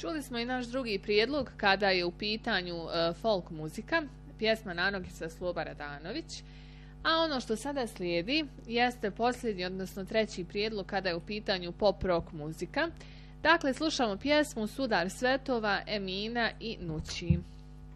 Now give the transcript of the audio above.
Čuli smo i naš drugi prijedlog kada je u pitanju folk muzika, pjesma Nanogica Sloba Radanović. A ono što sada slijedi jeste posljednji, odnosno treći prijedlog kada je u pitanju pop rock muzika. Dakle, slušamo pjesmu Sudar svetova Emina i Nući.